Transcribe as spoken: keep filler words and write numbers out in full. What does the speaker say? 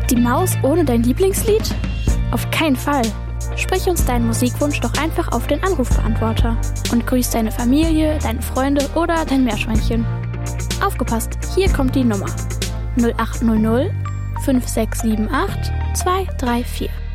Die Maus ohne dein Lieblingslied? Auf keinen Fall. Sprich uns deinen Musikwunsch doch einfach auf den Anrufbeantworter und grüß deine Familie, deine Freunde oder dein Meerschweinchen. Aufgepasst, hier kommt die Nummer null acht null null fünf sechs sieben acht zwei drei vier.